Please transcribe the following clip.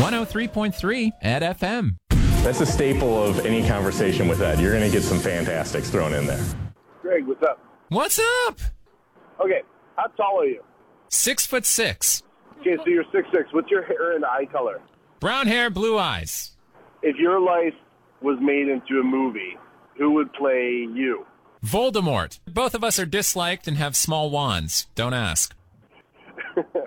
103.3 at FM. That's a staple of any conversation with Ed. You're going to get some fantastics thrown in there. Greg, what's up? What's up? Okay, how tall are you? 6'6". Okay, so you're 6'6". What's your hair and eye color? Brown hair, blue eyes. If your life was made into a movie, who would play you? Voldemort. Both of us are disliked and have small wands. Don't ask.